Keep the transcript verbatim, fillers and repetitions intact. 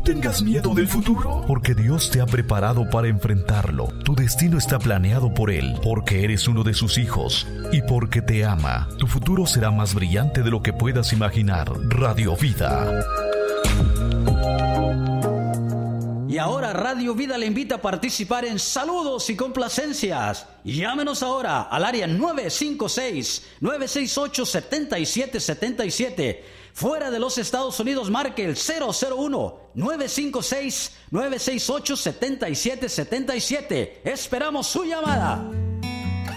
tengas miedo del futuro, porque Dios te ha preparado para enfrentarlo. Tu destino está planeado por Él, porque eres uno de sus hijos y porque te ama. Tu futuro será más brillante de lo que puedas imaginar. Radio Vida. Y ahora Radio Vida le invita a participar en saludos y complacencias. Llámenos ahora al área nueve cinco seis, nueve seis ocho, siete siete siete siete. Fuera de los Estados Unidos, marque el cero cero uno, nueve cinco seis, nueve seis ocho, siete siete siete siete. Esperamos su llamada.